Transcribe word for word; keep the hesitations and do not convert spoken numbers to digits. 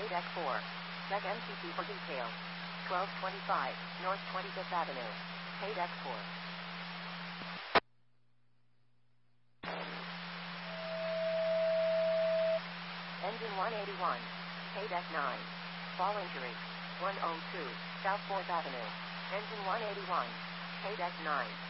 deck four. Check M T C for details. twelve twenty-five, North twenty-fifth Avenue. Pay deck four. Engine one eighty-one. Pay deck nine. Fall injury. one oh two, South fourth Avenue. Engine one eighty-one. Pay deck nine.